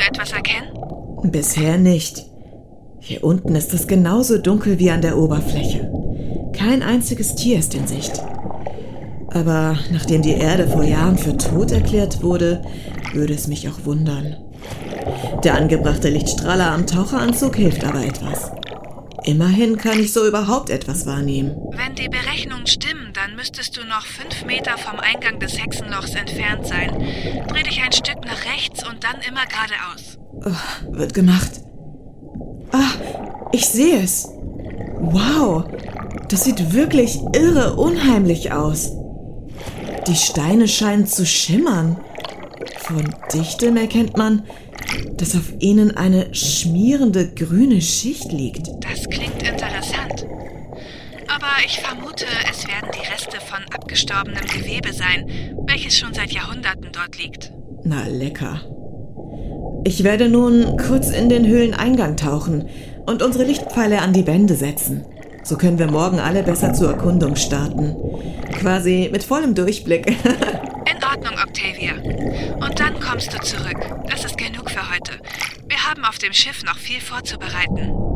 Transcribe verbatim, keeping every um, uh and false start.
etwas erkennen? Bisher nicht. Hier unten ist es genauso dunkel wie an der Oberfläche. Kein einziges Tier ist in Sicht. Aber nachdem die Erde vor Jahren für tot erklärt wurde, würde es mich auch wundern. Der angebrachte Lichtstrahler am Taucheranzug hilft aber etwas. Immerhin kann ich so überhaupt etwas wahrnehmen. Wenn die Berechnungen stimmen, dann müsstest du noch fünf Meter vom Eingang des Hexenlochs entfernt sein. Dreh dich ein Stück nach rechts und dann immer geradeaus. Oh, wird gemacht. Ah, ich sehe es. Wow, das sieht wirklich irre unheimlich aus. Die Steine scheinen zu schimmern. Von Dichtem erkennt man, dass auf ihnen eine schmierende grüne Schicht liegt. Das klingt interessant. Aber ich vermute, es werden die Reste von abgestorbenem Gewebe sein, welches schon seit Jahrhunderten dort liegt. Na lecker. Ich werde nun kurz in den Höhleneingang tauchen und unsere Lichtpfeile an die Wände setzen. So können wir morgen alle besser zur Erkundung starten. Quasi mit vollem Durchblick. In Ordnung, Octavia. Und dann kommst du zurück. Das ist genug für heute. Wir haben auf dem Schiff noch viel vorzubereiten.